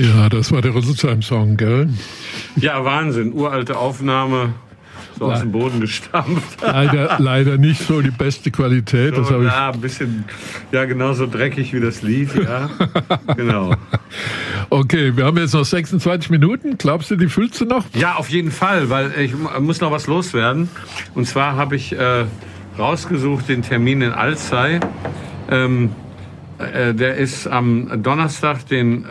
Ja, das war der Rüsselsheim-Song, gell? Ja, Wahnsinn. Uralte Aufnahme, so aus dem Boden gestampft. Leider nicht so die beste Qualität. So, das habe ein bisschen, ja, genauso dreckig wie das Lied, ja. Genau. Okay, wir haben jetzt noch 26 Minuten. Glaubst du, die füllst du noch? Ja, auf jeden Fall, weil ich muss noch was loswerden. Und zwar habe ich rausgesucht den Termin in Alzey. Der ist am Donnerstag, den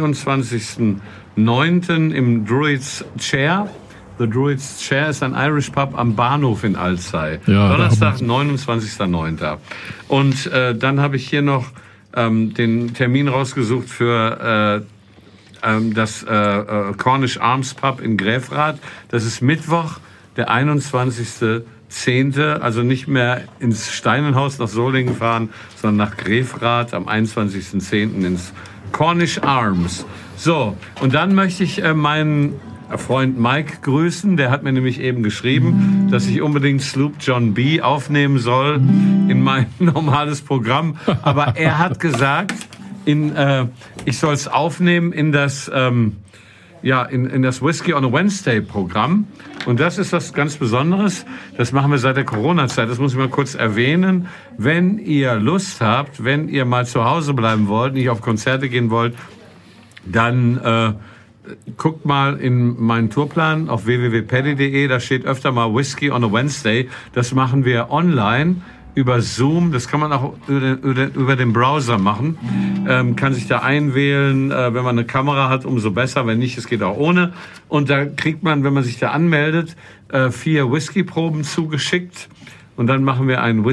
24.09. im Druids Chair. The Druids Chair ist ein Irish Pub am Bahnhof in Alzey. Ja, Donnerstag, 29.09. Und dann habe ich hier noch den Termin rausgesucht für das Cornish Arms Pub in Gräfrath. Das ist Mittwoch, der 21.10. Also nicht mehr ins Steinenhaus nach Solingen fahren, sondern nach Gräfrath am 21.10. ins Cornish Arms. So, und dann möchte ich meinen Freund Mike grüßen. Der hat mir nämlich eben geschrieben, dass ich unbedingt Sloop John B. aufnehmen soll in mein normales Programm. Aber er hat gesagt, ich soll es aufnehmen in das in das Whiskey on a Wednesday Programm. Und das ist was ganz Besonderes. Das machen wir seit der Corona-Zeit. Das muss ich mal kurz erwähnen. Wenn ihr Lust habt, wenn ihr mal zu Hause bleiben wollt, nicht auf Konzerte gehen wollt, dann guckt mal in meinen Tourplan auf www.paddy.de. Da steht öfter mal Whiskey on a Wednesday. Das machen wir online über Zoom. Das kann man auch über den Browser machen. Kann sich da einwählen. Wenn man eine Kamera hat, umso besser. Wenn nicht, es geht auch ohne. Und da kriegt man, wenn man sich da anmeldet, 4 Whisky-Proben zugeschickt. Und dann machen wir einen